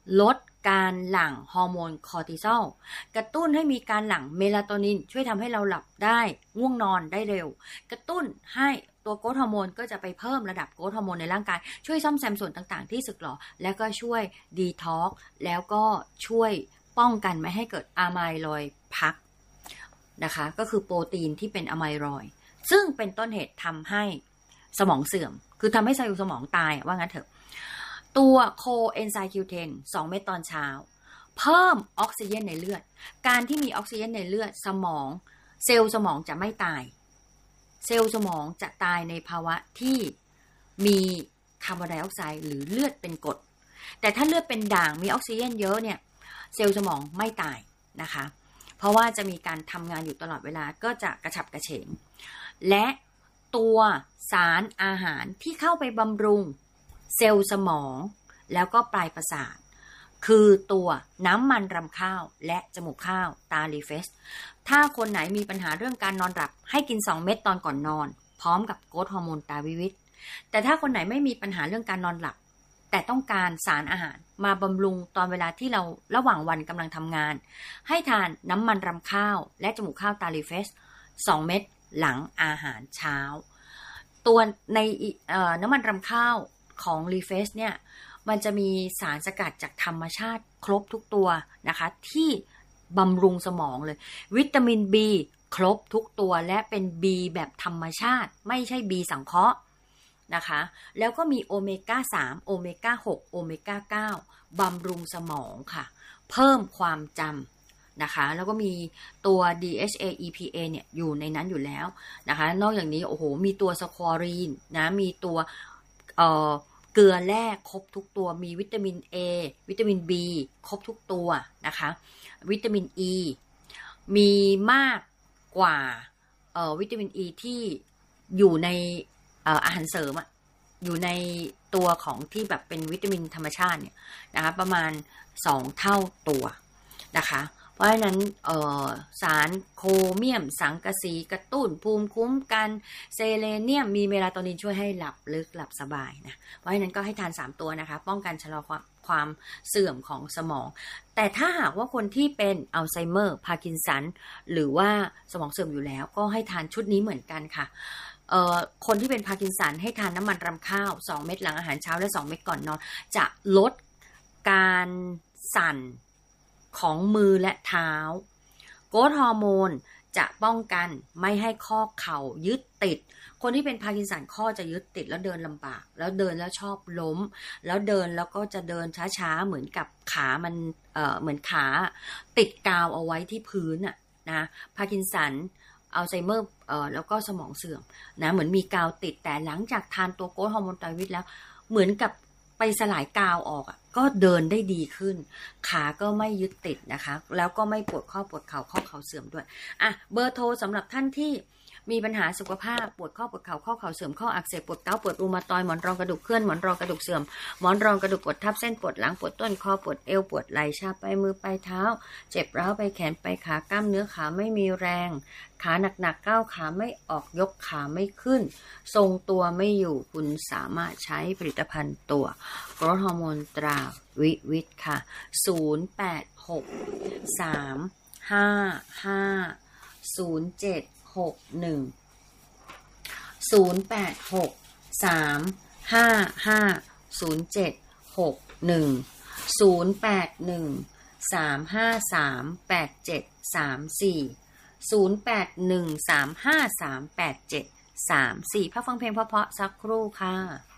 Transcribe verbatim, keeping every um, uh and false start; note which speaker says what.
Speaker 1: ลดการหลั่งฮอร์โมนคอร์ติซอลกระตุ้นให้มีการหลั่งเมลาโทนินช่วยทำให้เราหลับได้ง่วงนอนได้เร็วกระตุ้นให้ตัวโกรทฮอร์โมนก็จะไปเพิ่มระดับโกรทฮอร์โมนในร่างกายช่วยซ่อมแซมส่วนต่างๆที่สึกหรอแล้วก็ช่วยดีท็อกซ์แล้วก็ช่วยป้องกันไม่ให้เกิดอะไมลอยด์พักนะคะก็คือโปรตีนที่เป็นอะไมลอยด์ซึ่งเป็นต้นเหตุทำให้สมองเสื่อมคือทำให้เซลล์สมองตายว่างั้นเถอะตัวโคเอนไซม์ คิว เท็น สองเม็ดตอนเช้าเพิ่มออกซิเจนในเลือดการที่มีออกซิเจนในเลือดสมองเซลล์สมองจะไม่ตายเซลล์สมองจะตายในภาวะที่มีคาร์บอนไดออกไซด์หรือเลือดเป็นกรดแต่ถ้าเลือดเป็นด่างมีออกซิเจนเยอะเนี่ยเซลล์สมองไม่ตายนะคะเพราะว่าจะมีการทำงานอยู่ตลอดเวลาก็จะกระฉับกระเฉงและตัวสารอาหารที่เข้าไปบำรุงเซลล์สมองแล้วก็ปลายประสาทคือตัวน้ำมันรำข้าวและจมูกข้าวตาลีเฟสถ้าคนไหนมีปัญหาเรื่องการนอนหลับให้กินสองเม็ดตอนก่อนนอนพร้อมกับโกรทฮอร์โมนตาวิวิตแต่ถ้าคนไหนไม่มีปัญหาเรื่องการนอนหลับแต่ต้องการสารอาหารมาบำรุงตอนเวลาที่เราระหว่างวันกำลังทำงานให้ทานน้ำมันรำข้าวและจมูกข้าวตาลีเฟสสองเม็ดหลังอาหารเช้าตัวในน้ำมันรำข้าวของลีเฟสเนี่ยมันจะมีสารสกัดจากธรรมชาติครบทุกตัวนะคะที่บำรุงสมองเลยวิตามิน B ครบทุกตัวและเป็น B แบบธรรมชาติไม่ใช่ B สังเคราะห์นะคะแล้วก็มีโอเมก้าสามโอเมก้าหกโอเมก้าเก้าบำรุงสมองค่ะเพิ่มความจำนะคะแล้วก็มีตัว ดี เอช เอ อี พี เอ เนี่ยอยู่ในนั้นอยู่แล้วนะคะนอกจากนี้โอ้โหมีตัวสควอรีนนะมีตัวเอ่อเกลือแร่ครบทุกตัวมีวิตามิน A วิตามิน B ครบทุกตัวนะคะวิตามิน E มีมากกว่าเอ่อวิตามิน E ที่อยู่ในเอ่ออาหารเสริมอะอยู่ในตัวของที่แบบเป็นวิตามินธรรมชาติเนี่ยนะคะประมาณสองเท่าตัวนะคะเพราะฉะนั้นสารโครเมียมสังกะสีกระตุ้นภูมิคุ้มกันเซเลเนียมมีเมลาโทนินช่วยให้หลับลึกหลับสบายนะเพราะฉะนั้นก็ให้ทานสามตัวนะคะป้องกันชะลอความความเสื่อมของสมองแต่ถ้าหากว่าคนที่เป็นอัลไซเมอร์พาร์กินสันหรือว่าสมองเสื่อมอยู่แล้วก็ให้ทานชุดนี้เหมือนกันค่ะเอ่อคนที่เป็นพาร์กินสันให้ทานน้ำมันรำข้าวสองเม็ดหลังอาหารเช้าและสองเม็ดก่อนนอนจะลดการสั่นของมือและเท้าโกรทฮอร์โมนจะป้องกันไม่ให้ข้อเข่ายึดติดคนที่เป็นพาร์กินสันข้อจะยึดติดแล้วเดินลำบากแล้วเดินแล้วชอบล้มแล้วเดินแล้วก็จะเดินช้าๆเหมือนกับขามันเอ่อเหมือนขาติดกาวเอาไว้ที่พื้นอะนะพาร์กินสันอัลไซเมอร์เอ่อแล้วก็สมองเสื่อมนะเหมือนมีกาวติดแต่หลังจากทานตัวโกรทฮอร์โมนไตรวิตแล้วเหมือนกับไปสลายกาวออกอ่ะก็เดินได้ดีขึ้นขาก็ไม่ยึดติดนะคะแล้วก็ไม่ปวดข้อปวดเข่าข้อเข่าเสื่อมด้วยอ่ะเบอร์โทรสำหรับท่านที่มีปัญหาสุขภาพปวดข้อปวดเข่าข้อเข่าเสื่อมข้ออักเสบปวดเกาต์ปวดรูมาตอยหมอนรองกระดูกเคลื่อนหมอนรองกระดูกเสื่อมหมอนรองกระดูกปวดทับเส้นปวดหลังปวดต้นคอปวดเอวปวดไหล่ชาไปมือไปเท้าเจ็บร้าวไปแขนไปขากล้ามเนื้อขาไม่มีแรงขาหนักๆก้าวขาไม่ออกยกขาไม่ขึ้นทรงตัวไม่อยู่คุณสามารถใช้ผลิตภัณฑ์ตัวโกรทฮอร์โมนตราวิวิตค่ะศูนย์แปดหก สาม ห้า ห้า ศูนย์ เจ็ด หก หนึ่งศูนย์ แปด หก สาม ห้า ห้า ศูนย์ เจ็ด หก หนึ่ง ศูนย์ แปด หนึ่ง สาม ห้า สาม แปด เจ็ด สาม สี่ศูนย์ แปด หนึ่ง สาม ห้า สาม แปด เจ็ด สาม สี่พักฟังเพลงเพราะๆสักครู่ค่ะ